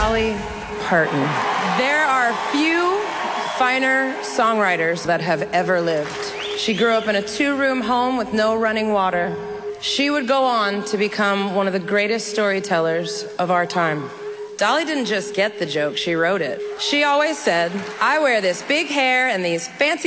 Dolly Parton. There are few finer songwriters that have ever lived. She grew up in a 2-room home with no running water. She would go on to become one of the greatest storytellers of our time. Dolly didn't just get the joke, she wrote it. She always said, I wear this big hair and these fancy